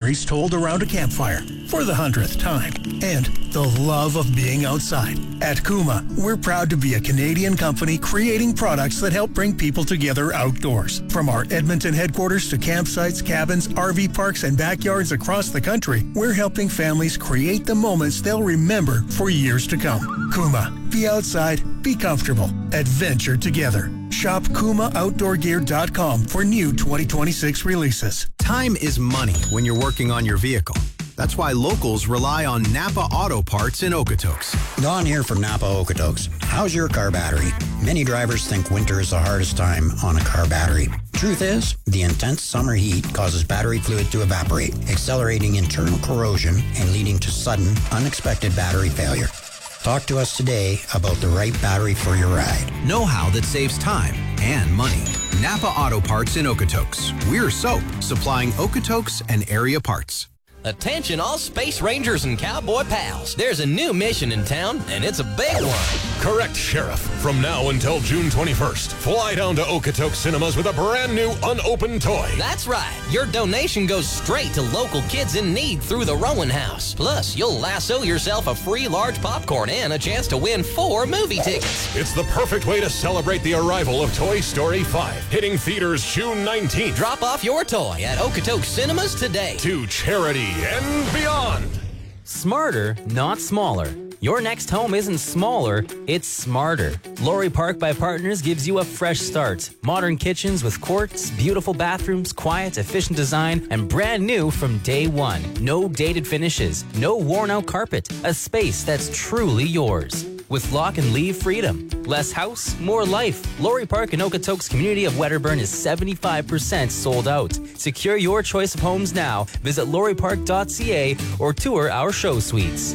stories told around a campfire for the 100th time, and the love of being outside. At Kuma, we're proud to be a Canadian company creating products that help bring people together outdoors. From our Edmonton headquarters to campsites, cabins, RV parks, and backyards across the country, we're helping families create the moments they'll remember for years to come. Kuma, be outside, be comfortable, adventure together. Shop KumaOutdoorGear.com for new 2026 releases. Time is money when you're working on your vehicle. That's why locals rely on Napa Auto Parts in Okotoks. Don here from Napa Okotoks. How's your car battery? Many drivers think winter is the hardest time on a car battery. Truth is, the intense summer heat causes battery fluid to evaporate, accelerating internal corrosion and leading to sudden, unexpected battery failure. Talk to us today about the right battery for your ride. Know-how that saves time and money. Napa Auto Parts in Okotoks. We're soap, supplying Okotoks and area parts. Attention all Space Rangers and Cowboy pals. There's a new mission in town, and it's a big one. Correct, Sheriff. From now until June 21st, fly down to Okotoks Cinemas with a brand new unopened toy. That's right. Your donation goes straight to local kids in need through the Rowan House. Plus, you'll lasso yourself a free large popcorn and a chance to win 4 movie tickets. It's the perfect way to celebrate the arrival of Toy Story 5, hitting theaters June 19th. Drop off your toy at Okotoks Cinemas today. To charity and beyond. Smarter, not smaller. Your next home isn't smaller, it's smarter. Laurie Park by Partners gives you a fresh start. Modern kitchens with quartz, beautiful bathrooms, quiet, efficient design, and brand new from day one. No dated finishes, no worn out carpet. A space that's truly yours. With lock and leave freedom. Less house, more life. Laurie Park in Okotoks community of Wedderburn is 75% sold out. Secure your choice of homes now. Visit lauriepark.ca or tour our show suites.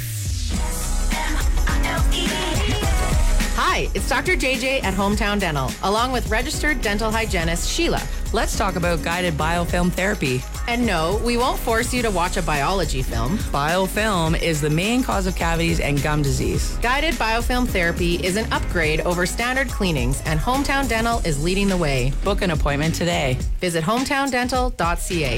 Hi, it's Dr. JJ at Hometown Dental, along with registered dental hygienist Sheila. Let's talk about guided biofilm therapy. And no, we won't force you to watch a biology film. Biofilm is the main cause of cavities and gum disease. Guided biofilm therapy is an upgrade over standard cleanings, and Hometown Dental is leading the way. Book an appointment today. Visit hometowndental.ca.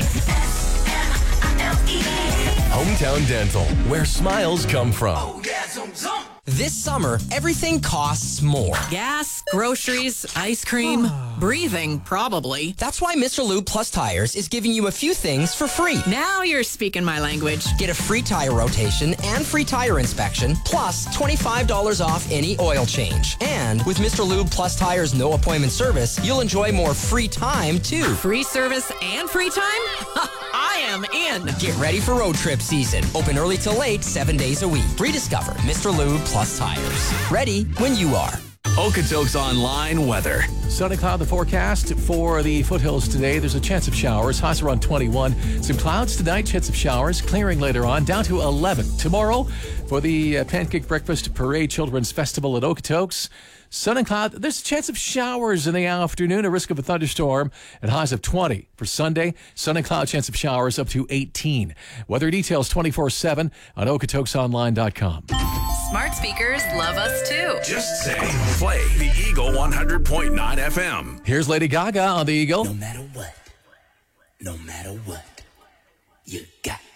Hometown Dental, where smiles come from. Oh, yeah, zum. This summer, everything costs more. Gas, groceries, ice cream, breathing, probably. That's why Mr. Lube Plus Tires is giving you a few things for free. Now you're speaking my language. Get a free tire rotation and free tire inspection, plus $25 off any oil change. And with Mr. Lube Plus Tires no appointment service, you'll enjoy more free time, too. Free service and free time? I am in. Get ready for road trip season. Open early till late, 7 days a week. Rediscover Mr. Lube Plus Tires. Ready when you are. Okotoks Online weather. Sunny cloud the forecast for the foothills today. There's a chance of showers. Highs around 21. Some clouds tonight, chance of showers. Clearing later on, down to 11. Tomorrow, for the Pancake Breakfast Parade Children's Festival at Okotoks, sun and cloud. There's a chance of showers in the afternoon, a risk of a thunderstorm, and highs of 20. For Sunday, sun and cloud, chance of showers up to 18. Weather details 24/7 on okotoksonline.com. Smart speakers love us too. Just say, play the Eagle 100.9 FM. Here's Lady Gaga on the Eagle. No matter what, you got